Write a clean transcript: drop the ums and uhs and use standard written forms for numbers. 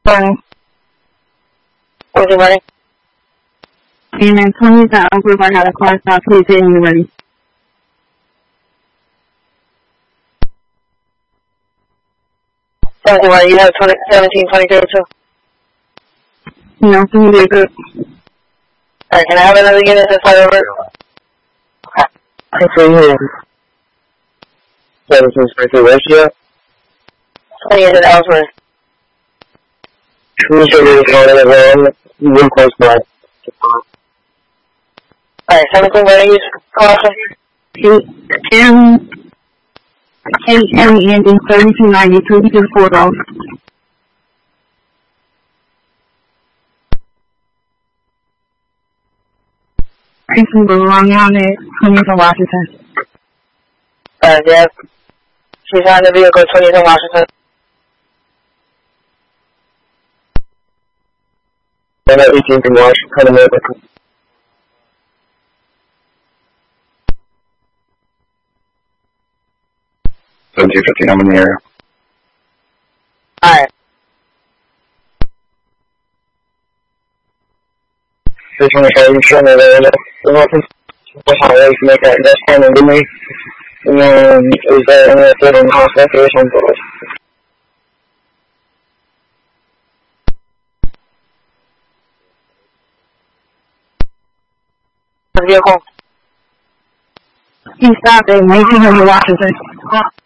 Was it running? And then 20 to Group, I had a car stop. Please say when you're ready. You have 1722. No, can you do it? Alright, can I have another unit that's right over? Okay. Thanks for you. 1722, where's she at? 28 at Ellsworth. Can you show me the phone as well? Real close by. Alright, 17, where are you? AM ending 3292 to 4 dollars. Christian Long on it, coming from Washington. Alright, yeah. She's on the vehicle, 20th in Washington. And at 18th in Washington, America. 1715, I'm in the area. Alright. Just want to show you something there. The weapons, the highway to make that investment in me. And then, is there any other in the hospital or something? The vehicle. He stopped at 1900 Washington.